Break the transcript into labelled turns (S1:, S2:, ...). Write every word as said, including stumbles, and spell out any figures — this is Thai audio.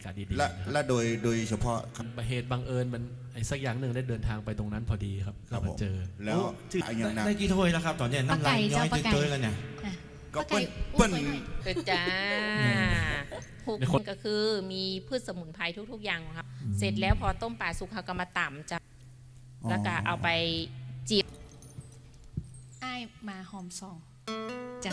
S1: ากาศดีๆ
S2: และและโดยโดยเฉพาะ
S1: เหตุบังเอิญมันไอ้สักอย่างหนึ่งได้เดินทางไปตรงนั้นพอดีครับก็มาเจอ
S2: แล้ว
S3: ได้กี่ถ้วยแล้วครับตอนนี้น้ำลายย้อยเตยๆแล้วเนี่ย
S2: ก็เปิ้ลเปิ้ล
S4: คือจ้าหกคนก็คือมีพืชสมุนไพรทุกๆอย่างครับเสร็จแล้วพอต้มปลาสุกเขาก็มาต่ำจ้ะแล้วก็เอาไปจีบ
S5: ไอ้มาหอมซองจ้ะ